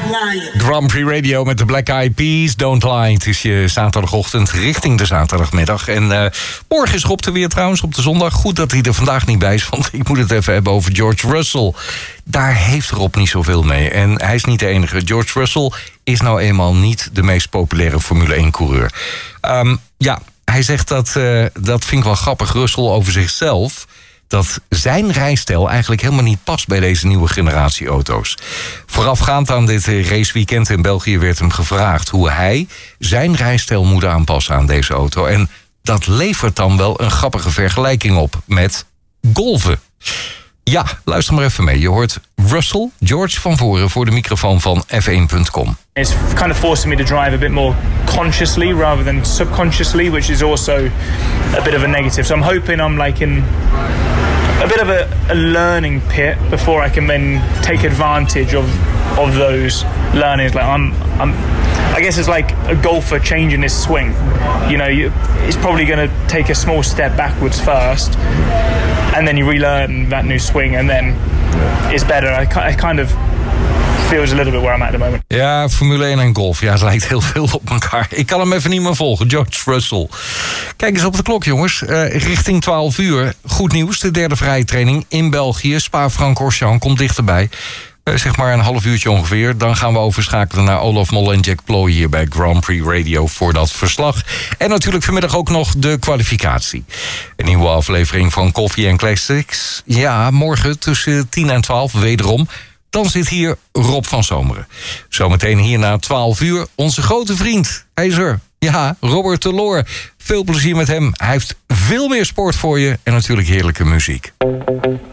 Grand Prix Radio met de Black Eyed Peas, Don't Lie. Het is je zaterdagochtend richting de zaterdagmiddag. En morgen is Rob er weer trouwens op de zondag. Goed dat hij er vandaag niet bij is, want ik moet het even hebben over George Russell. Daar heeft Rob niet zoveel mee. En hij is niet de enige. George Russell is nou eenmaal niet de meest populaire Formule 1-coureur. Hij zegt dat vind ik wel grappig, Russell over zichzelf, dat zijn rijstijl eigenlijk helemaal niet past bij deze nieuwe generatie auto's. Voorafgaand aan dit raceweekend in België werd hem gevraagd hoe hij zijn rijstijl moet aanpassen aan deze auto. En dat levert dan wel een grappige vergelijking op met golven. Ja, luister maar even mee. Je hoort Russell, George van voren voor de microfoon van F1.com. It's kind of forcing me to drive a bit more consciously rather than subconsciously, which is also a bit of a negative. So I'm hoping I'm like in a bit of a learning pit before I can then take advantage of those learnings. Like I guess it's like a golfer changing his swing. You know, he's probably going to take a small step backwards first, and then you relearn that new swing, and then it's better. I kind of feels a little bit where I'm at the moment. Ja, Formule 1 en golf. Ja, het lijkt heel veel op elkaar. Ik kan hem even niet meer volgen. George Russell. Kijk eens op de klok, jongens. Richting 12 uur. Goed nieuws. De derde vrije training in België. Spa-Francorchamps komt dichterbij. Zeg maar een half uurtje ongeveer. Dan gaan we overschakelen naar Olaf Mol en Jack Ploy hier bij Grand Prix Radio voor dat verslag. En natuurlijk vanmiddag ook nog de kwalificatie. Een nieuwe aflevering van Koffie en Classics. Ja, morgen tussen 10 en 12 wederom. Dan zit hier Rob van Zomeren. Zometeen hier na 12 uur onze grote vriend. Hij is er. Ja, Robert Teloor. Veel plezier met hem. Hij heeft veel meer sport voor je en natuurlijk heerlijke muziek.